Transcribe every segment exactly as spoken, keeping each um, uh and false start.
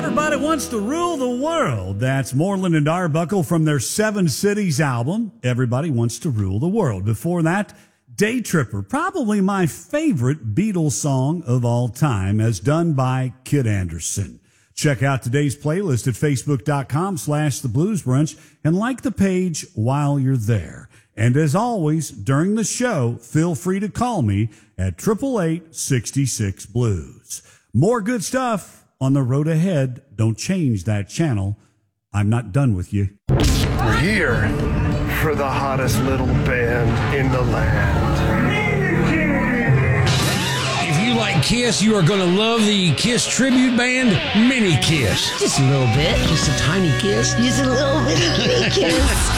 Everybody wants to rule the world. That's Moreland and Arbuckle from their Seven Cities album, Everybody Wants to Rule the World. Before that, Day Tripper, probably my favorite Beatles song of all time, as done by Kid Anderson. Check out today's playlist at facebook.com slash the Blues Brunch and like the page while you're there. And as always, during the show, feel free to call me at eight eight eight, six six, blues. More good stuff on the road ahead. Don't change that channel. I'm not done with you. We're here for the hottest little band in the land. If you like Kiss, you are going to love the Kiss tribute band, Mini Kiss. Just a little bit. Just a tiny kiss. Just a little bitty kiss.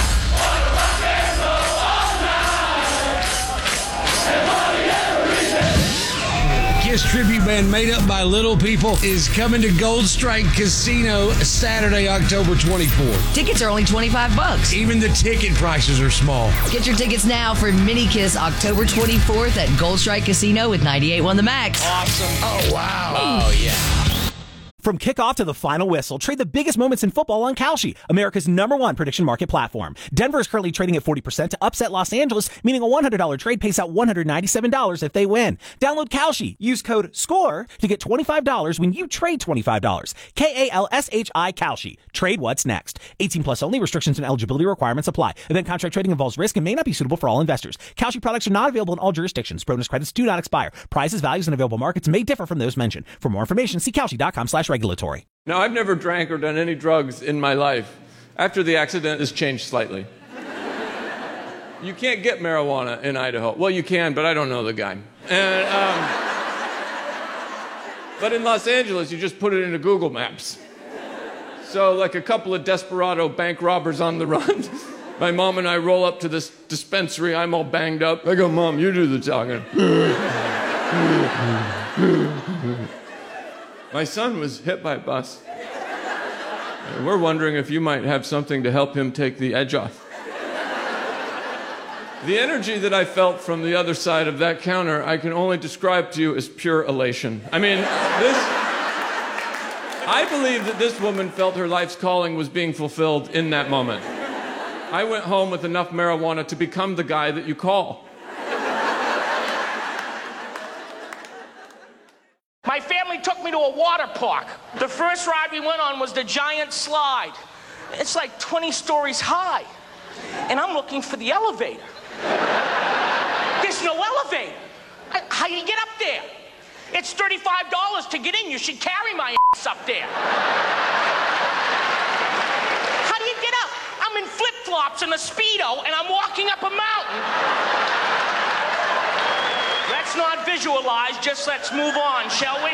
Kiss tribute band made up by little people is coming to Gold Strike Casino Saturday, October twenty-fourth. Tickets are only twenty-five bucks. Even the ticket prices are small. Get your tickets now for Mini Kiss October twenty-fourth at Gold Strike Casino with ninety-eight point one The Max. Awesome. Oh, wow. Oh, yeah. From kickoff to the final whistle, trade the biggest moments in football on Kalshi, America's number one prediction market platform. Denver is currently trading at forty percent to upset Los Angeles, meaning a one hundred dollars trade pays out one hundred ninety-seven dollars if they win. Download Kalshi. Use code SCORE to get twenty-five dollars when you trade twenty-five dollars. K A L S H I Kalshi. Trade what's next. eighteen plus only. Restrictions and eligibility requirements apply. Event contract trading involves risk and may not be suitable for all investors. Kalshi products are not available in all jurisdictions. Bonus credits do not expire. Prices, values, and available markets may differ from those mentioned. For more information, see Kalshi.com slash regulatory. Now, I've never drank or done any drugs in my life. After the accident, it's changed slightly. You can't get marijuana in Idaho. Well, you can, but I don't know the guy. And, um, but in Los Angeles, you just put it into Google Maps. So, like a couple of desperado bank robbers on the run, my mom and I roll up to this dispensary. I'm all banged up. I go, Mom, you do the talking. My son was hit by a bus. And we're wondering if you might have something to help him take the edge off. The energy that I felt from the other side of that counter, I can only describe to you as pure elation. I mean, this... I believe that this woman felt her life's calling was being fulfilled in that moment. I went home with enough marijuana to become the guy that you call. My family took me to a water park. The first ride we went on was the giant slide. It's like twenty stories high. And I'm looking for the elevator. There's no elevator. I, how do you get up there? It's thirty-five dollars to get in. You should carry my ass up there. How do you get up? I'm in flip-flops and a Speedo, and I'm walking up a mountain. Let's not visualize, just let's move on, shall we?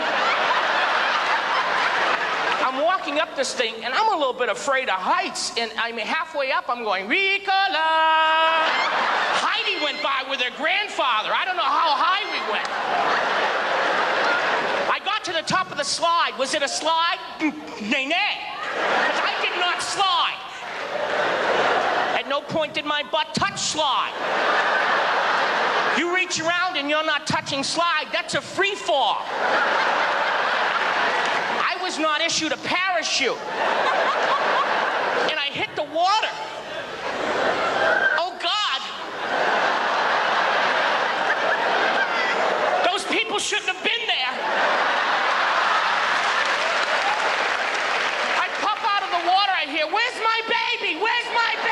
I'm walking up this thing, and I'm a little bit afraid of heights, and I'm halfway up, I'm going, Ricola! Heidi went by with her grandfather. I don't know how high we went. I got to the top of the slide. Was it a slide? Nay, nay. Because I did not slide. At no point did my butt touch slide. You reach around and you're not touching slide, that's a free fall. I was not issued a parachute. And I hit the water. Oh God. Those people shouldn't have been there. I pop out of the water, I hear, where's my baby? Where's my baby?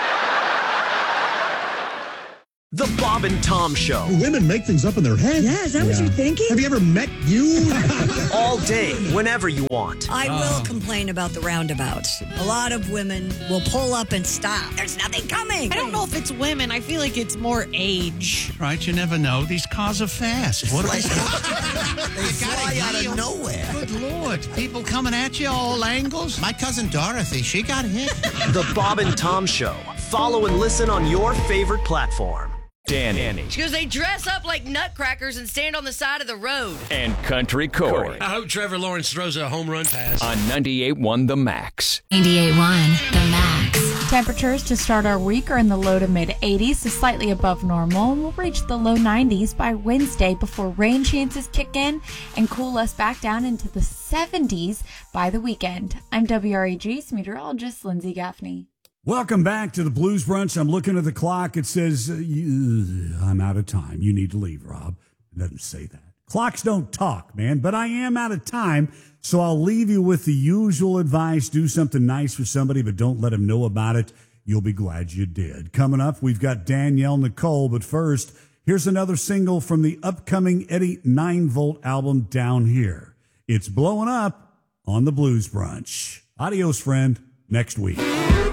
The Bob and Tom Show. Women make things up in their head. Yeah, is that yeah. what you're thinking? Have you ever met you? All day, whenever you want. I uh. will complain about the roundabouts. A lot of women will pull up and stop. There's nothing coming. I don't know if it's women. I feel like it's more age. Right, you never know. These cars are fast. What are they? They fly out of nowhere. Good Lord. People coming at you all angles. My cousin Dorothy, she got hit. The Bob and Tom Show. Follow and listen on your favorite platform. Danny. She goes, they dress up like nutcrackers and stand on the side of the road. And Country Corey. I hope Trevor Lawrence throws a home run pass. On ninety-eight point one The Max. ninety-eight point one The Max. Temperatures to start our week are in the low to mid eighties, so slightly above normal. We'll reach the low nineties by Wednesday before rain chances kick in and cool us back down into the seventies by the weekend. I'm W R E G's meteorologist Lindsay Gaffney. Welcome back to the Blues Brunch. I'm looking at the clock. It says, uh, you, I'm out of time. You need to leave, Rob. It doesn't say that. Clocks don't talk, man, but I am out of time, so I'll leave you with the usual advice. Do something nice for somebody, but don't let them know about it. You'll be glad you did. Coming up, we've got Danielle Nicole, but first, here's another single from the upcoming Eddie nine volt album, Down Here. It's blowing up on the Blues Brunch. Adios, friend. Next week.